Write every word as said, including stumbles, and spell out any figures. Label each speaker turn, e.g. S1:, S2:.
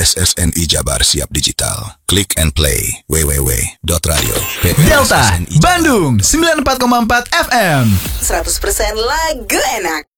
S1: S S N I Jabar Siap Digital. Click and play. w w w dot radio
S2: Delta Bandung sembilan puluh empat koma empat F M.
S3: seratus persen lagu enak.